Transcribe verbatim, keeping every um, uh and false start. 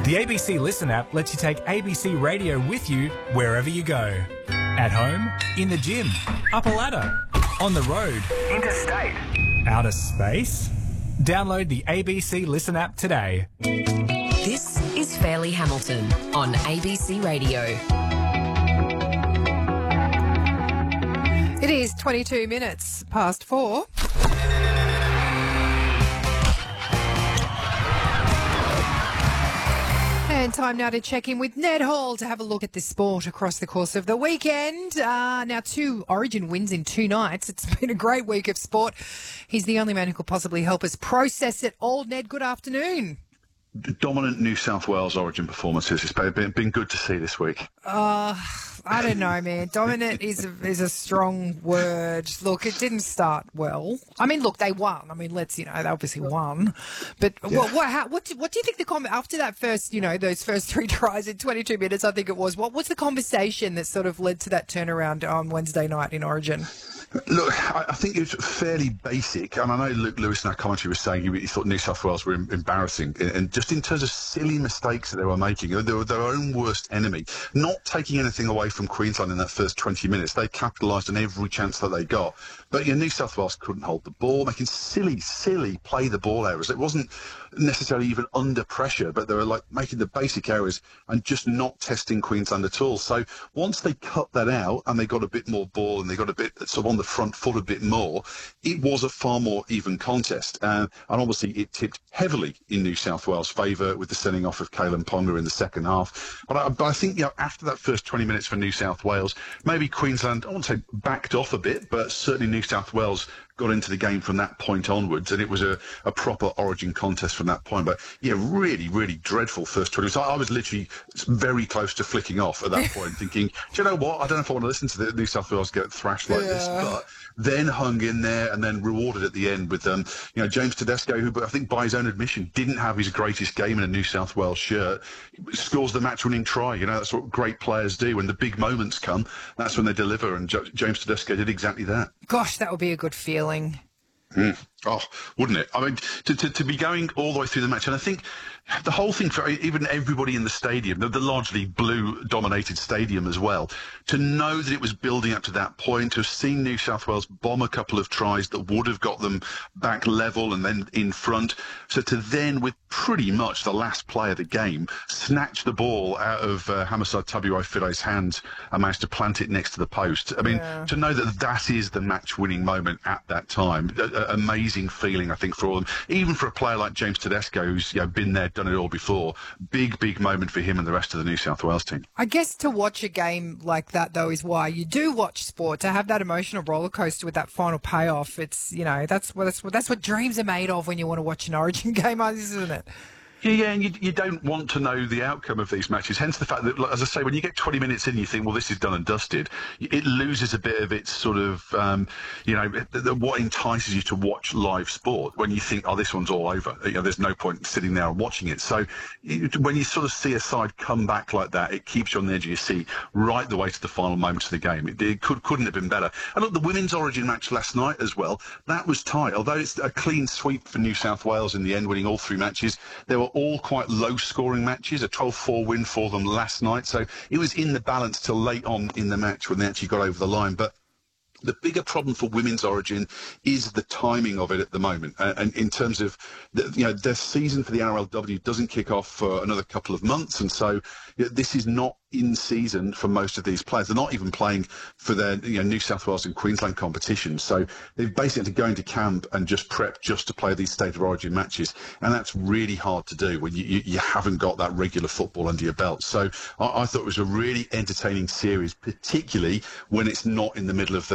The A B C Listen app lets you take A B C Radio with you wherever you go. At home, in the gym, up a ladder, on the road, interstate, outer space. Download the A B C Listen app today. This is Fairleigh Hamilton on A B C Radio. It is twenty-two minutes past four. And time now to check in with Ned Hall to have a look at the sport across the course of the weekend. Uh, now, two Origin wins in two nights. It's been a great week of sport. He's the only man who could possibly help us process it all. Ned, good afternoon. Dominant New South Wales Origin performances. It's been, been good to see this week. Uh, I don't know, man. Dominant is a, is a strong word. Look, it didn't start well. I mean, look, they won. I mean, let's, you know, they obviously won. But yeah. what, what, how, what, do, what do you think the com- after that first, you know, those first three tries in twenty-two minutes, I think it was, what was the conversation that sort of led to that turnaround on Wednesday night in Origin? Look, I think it was fairly basic, and I know Luke Lewis in our commentary was saying he thought New South Wales were embarrassing, and just in terms of silly mistakes that they were making, they were their own worst enemy. Not taking anything away from Queensland in that first twenty minutes, they capitalised on every chance that they got. But you know, New South Wales couldn't hold the ball, making silly, silly play the ball errors. It wasn't necessarily even under pressure, but they were like making the basic errors and just not testing Queensland at all. So once they cut that out and they got a bit more ball and they got a bit sort of on the front foot a bit more, it was a far more even contest. Uh, and obviously it tipped heavily in New South Wales' favour with the sending off of Kalen Ponga in the second half. But I, but I think, you know, after that first twenty minutes for New South Wales, maybe Queensland, I won't say backed off a bit, but certainly New South Wales got into the game from that point onwards, and it was a, a proper Origin contest from that point. But yeah, really, really dreadful first twenty minutes. I, I was literally very close to flicking off at that point, thinking, do you know what? I don't know if I want to listen to the New South Wales get thrashed like yeah. this, but then hung in there and then rewarded at the end with, um, you know, James Tedesco, who I think by his own admission didn't have his greatest game in a New South Wales shirt, scores the match-winning try. You know, that's what great players do. When the big moments come, that's when they deliver, and J- James Tedesco did exactly that. Gosh, that would be a good feeling. Mm. Oh, wouldn't it? I mean, to, to to be going all the way through the match, and I think the whole thing for even everybody in the stadium, the, the largely blue-dominated stadium as well, to know that it was building up to that point, to have seen New South Wales bomb a couple of tries that would have got them back level and then in front, so to then, with pretty much the last play of the game, snatch the ball out of uh, Hamassah Tabuai-Fide's hands and manage to plant it next to the post. I mean, yeah. to know that that is the match-winning moment at that time, a, a, amazing feeling, I think, for all of them. Even for a player like James Tedesco, who's, you know, been there, done it all before, big, big moment for him and the rest of the New South Wales team. I guess to watch a game like that, though, is why you do watch sport, to have that emotional roller coaster with that final payoff. It's, you know, that's what, that's what, that's what dreams are made of when you want to watch an Origin game, isn't it? Yeah, yeah, and you, you don't want to know the outcome of these matches. Hence the fact that, as I say, when you get twenty minutes in, you think, well, this is done and dusted. It loses a bit of its sort of, um, you know, the, the, what entices you to watch live sport when you think, oh, this one's all over. You know, there's no point sitting there and watching it. So it, when you sort of see a side come back like that, it keeps you on the edge of your seat right the way to the final moments of the game. It, it could, couldn't have been better. And look, the women's Origin match last night as well, that was tight. Although it's a clean sweep for New South Wales in the end, winning all three matches, there were all quite low-scoring matches, a twelve four win for them last night. So it was in the balance till late on in the match when they actually got over the line. But the bigger problem for women's Origin is the timing of it at the moment. Uh, and in terms of, the, you know, their season for the R L W doesn't kick off for another couple of months. And so you know, this is not in season for most of these players. They're not even playing for their, you know, New South Wales and Queensland competitions. So they've basically go into camp and just prep just to play these State of Origin matches. And that's really hard to do when you, you, you haven't got that regular football under your belt. So I, I thought it was a really entertaining series, particularly when it's not in the middle of the